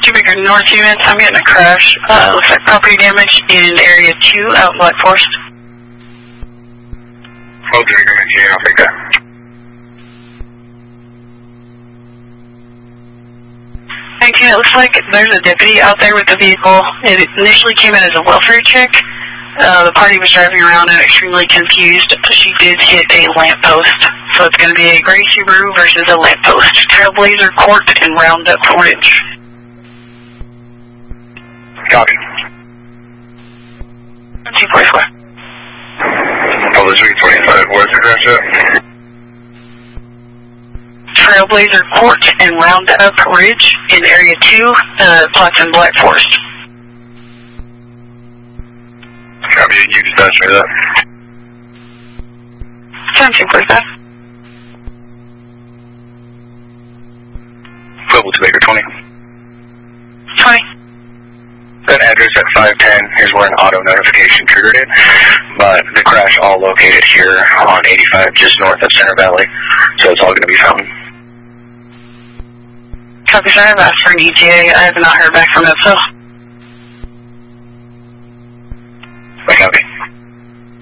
Baker North units, I'm getting a crash. Looks like property damage in area 2 out in Black Forest. Hold the unit, I'll take that. It looks like there's a deputy out there with the vehicle. It initially came in as a welfare check. The party was driving around and extremely confused. She did hit a lamppost. So it's going to be a gray Subaru versus a lamppost. Trailblazer Court and Roundup Ridge. Copy. 244. Hold the 325, where's the crash at? Trailblazer Court and Roundup Ridge in Area 2, plots in Black Forest. Copy, you dispatch me that. 245. Equivalent to Baker 20. 20. That address at 510, here's where an auto notification triggered it, but the crash all located here on 85 just north of Center Valley, so it's all going to be found. Copy, sir. I've asked for an ETA. I have not heard back from it, so